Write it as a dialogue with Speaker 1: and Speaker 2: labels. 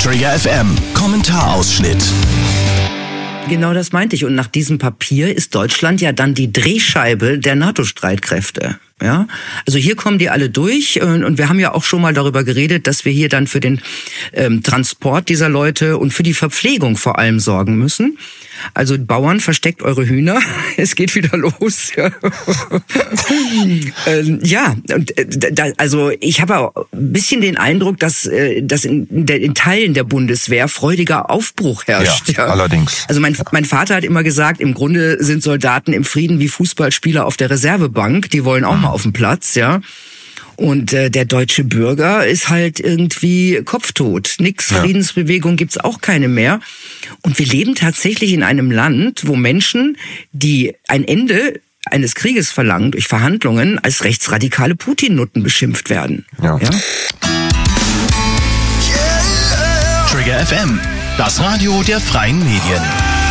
Speaker 1: Trigger FM, Kommentarausschnitt.
Speaker 2: Genau das meinte ich. Und nach diesem Papier ist Deutschland ja dann die Drehscheibe der NATO-Streitkräfte. Ja, also hier kommen die alle durch und wir haben ja auch schon mal darüber geredet, dass wir hier dann für den Transport dieser Leute und für die Verpflegung vor allem sorgen müssen. Also Bauern, versteckt eure Hühner, es geht wieder los. Ja, und also ich habe auch ein bisschen den Eindruck, dass in Teilen der Bundeswehr freudiger Aufbruch herrscht.
Speaker 3: Ja, allerdings.
Speaker 2: Also mein Vater hat immer gesagt, im Grunde sind Soldaten im Frieden wie Fußballspieler auf der Reservebank, die wollen auch mal auf dem Platz, ja. Und der deutsche Bürger ist halt irgendwie kopftot. Nix, ja. Friedensbewegung gibt's auch keine mehr. Und wir leben tatsächlich in einem Land, wo Menschen, die ein Ende eines Krieges verlangen durch Verhandlungen, als rechtsradikale Putin-Nutten beschimpft werden.
Speaker 3: Ja.
Speaker 2: Ja?
Speaker 1: Trigger FM, das Radio der freien Medien.